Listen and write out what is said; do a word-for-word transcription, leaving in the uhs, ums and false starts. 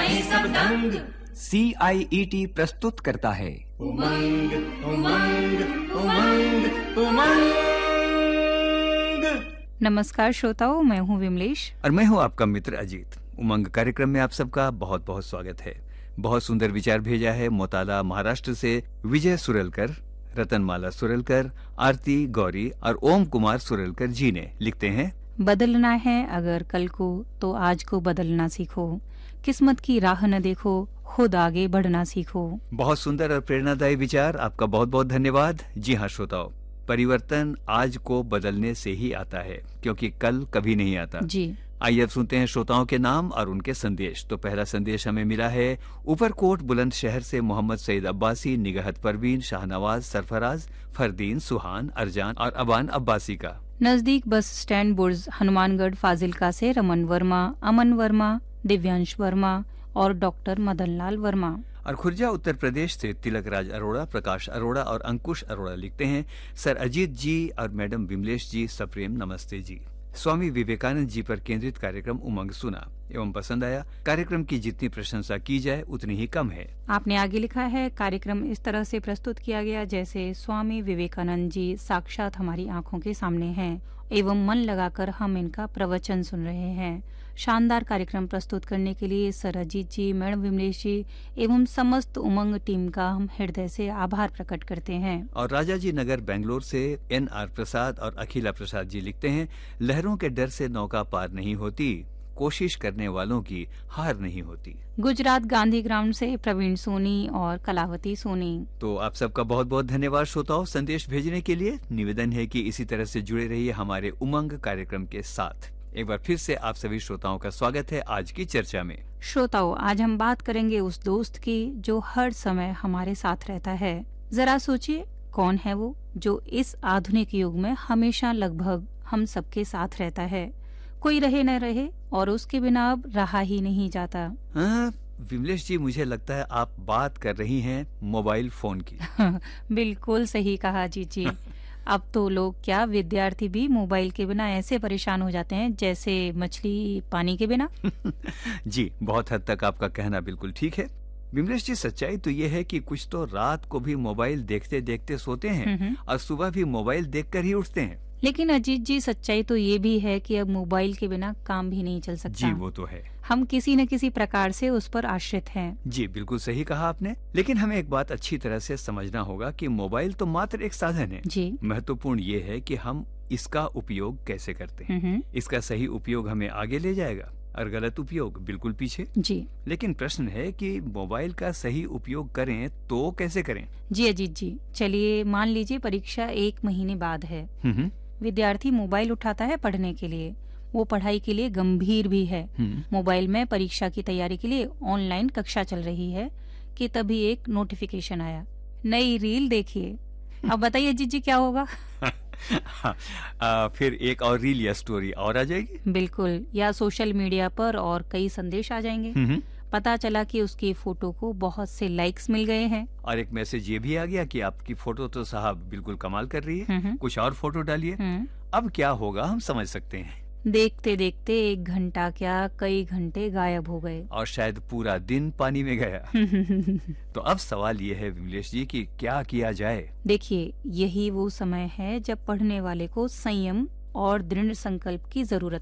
जाए सब दंग। सी आई ई टी प्रस्तुत करता है उमंग उमंग उमंग उमंग। नमस्कार श्रोताओं, मैं हूँ विमलेश और मैं हूँ आपका मित्र अजीत। उमंग कार्यक्रम में आप सबका बहुत बहुत स्वागत है। बहुत सुंदर विचार भेजा है मोताला महाराष्ट्र से विजय सुरलकर, रतनमाला सुरलकर, आरती गौरी और ओम कुमार सुरलकर जी ने। लिखते हैं, बदलना है अगर कल को तो आज को बदलना सीखो, किस्मत की राह न देखो, खुद आगे बढ़ना सीखो। बहुत सुंदर और प्रेरणादायी विचार, आपका बहुत बहुत धन्यवाद। जी हाँ श्रोताओ, परिवर्तन आज को बदलने से ही आता है, क्योंकि कल कभी नहीं आता। जी आइए अब सुनते हैं श्रोताओं के नाम और उनके संदेश। तो पहला संदेश हमें मिला है ऊपरकोट बुलंदशहर से मोहम्मद सईद अब्बासी, निगहत परवीन, शाहनवाज, सरफराज, फरदीन, सुहान, अरजान और अबान अब्बासी का। नजदीक बस स्टैंड बुर्ज हनुमानगढ़ फाजिलका से रमन वर्मा, अमन वर्मा, दिव्यांश वर्मा और डॉक्टर मदनलाल वर्मा। और खुर्जा उत्तर प्रदेश से तिलक राज अरोड़ा, प्रकाश अरोड़ा और अंकुश अरोड़ा लिखते हैं, सर अजीत जी और मैडम विमलेश जी सप्रेम नमस्ते जी। स्वामी विवेकानंद जी पर केंद्रित कार्यक्रम उमंग सुना एवं पसंद आया। कार्यक्रम की जितनी प्रशंसा की जाए उतनी ही कम है। आपने आगे लिखा है, कार्यक्रम इस तरह से प्रस्तुत किया गया जैसे स्वामी विवेकानंद जी साक्षात हमारी आंखों के सामने हैं एवं मन लगाकर हम इनका प्रवचन सुन रहे हैं। शानदार कार्यक्रम प्रस्तुत करने के लिए सर अजीत जी, मैडम विमलेश जी एवं समस्त उमंग टीम का हम हृदय से आभार प्रकट करते हैं। और राजा जी नगर बेंगलोर से एन आर प्रसाद और अखिला प्रसाद जी लिखते हैं, लहरों के डर से नौका पार नहीं होती, कोशिश करने वालों की हार नहीं होती। गुजरात गांधी ग्राउंड से प्रवीण सोनी और कलावती सोनी। तो आप सबका बहुत बहुत धन्यवाद श्रोताओं संदेश भेजने के लिए। निवेदन है कि इसी तरह से जुड़े रहिए हमारे उमंग कार्यक्रम के साथ। एक बार फिर से आप सभी श्रोताओं का स्वागत है आज की चर्चा में। श्रोताओं, आज हम बात करेंगे उस दोस्त की जो हर समय हमारे साथ रहता है। जरा सोचिए, कौन है वो जो इस आधुनिक युग में हमेशा लगभग हम सबके साथ रहता है। कोई रहे न रहे और उसके बिना अब रहा ही नहीं जाता। हाँ, विमलेश जी, मुझे लगता है आप बात कर रही हैं मोबाइल फोन की। बिल्कुल सही कहा जी जी। अब तो लोग क्या, विद्यार्थी भी मोबाइल के बिना ऐसे परेशान हो जाते हैं जैसे मछली पानी के बिना। जी, बहुत हद तक आपका कहना बिल्कुल ठीक है विमलेश जी। सच्चाई तो ये है कि कुछ तो रात को भी मोबाइल देखते देखते सोते हैं और सुबह भी मोबाइल देखकर ही उठते हैं। लेकिन अजीत जी, सच्चाई तो ये भी है कि अब मोबाइल के बिना काम भी नहीं चल सकता। जी, वो तो है। हम किसी न किसी प्रकार से उस पर आश्रित हैं। जी, बिल्कुल सही कहा आपने। लेकिन हमें एक बात अच्छी तरह से समझना होगा कि मोबाइल तो मात्र एक साधन है। जी। महत्वपूर्ण ये है कि हम इसका उपयोग कैसे करते हैं। इसका सही उपयोग हमें आगे ले जाएगा और गलत उपयोग बिल्कुल पीछे। जी। लेकिन प्रश्न है कि मोबाइल का सही उपयोग करें तो कैसे करें। जी अजीत जी, चलिए मान लीजिए परीक्षा एक महीने बाद है। विद्यार्थी मोबाइल उठाता है पढ़ने के लिए। वो पढ़ाई के लिए गंभीर भी है। मोबाइल में परीक्षा की तैयारी के लिए ऑनलाइन कक्षा चल रही है कि तभी एक नोटिफिकेशन आया, नई रील देखिए। अब बताइए अजीत जी, क्या होगा? आ, फिर एक और रील या स्टोरी और आ जाएगी। बिल्कुल, या सोशल मीडिया पर और कई संदेश आ जाएंगे। पता चला कि उसकी फोटो को बहुत से लाइक्स मिल गए हैं और एक मैसेज ये भी आ गया कि आपकी फोटो तो साहब बिल्कुल कमाल कर रही है, कुछ और फोटो डालिए। अब क्या होगा हम समझ सकते हैं। देखते देखते एक घंटा क्या, कई घंटे गायब हो गए और शायद पूरा दिन पानी में गया। तो अब सवाल ये है विमलेश जी कि क्या किया जाए। देखिए, यही वो समय है जब पढ़ने वाले को संयम और दृढ़ संकल्प की जरूरत